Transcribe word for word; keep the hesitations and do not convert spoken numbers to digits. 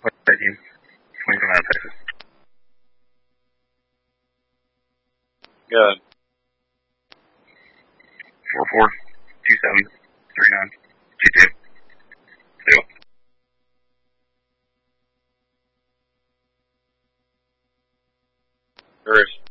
What's that team? Coming from out of Texas. Good. Four four two seven three nine two two. Two. First.